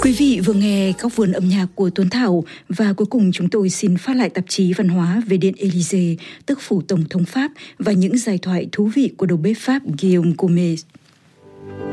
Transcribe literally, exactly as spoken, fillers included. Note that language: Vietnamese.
Quý vị vừa nghe Góc vườn âm nhạc của Tuấn Thảo và cuối cùng chúng tôi xin phát lại tạp chí văn hóa về Điện Élysée, tức phủ tổng thống Pháp và những giai thoại thú vị của đầu bếp Pháp Guillaume Gomez.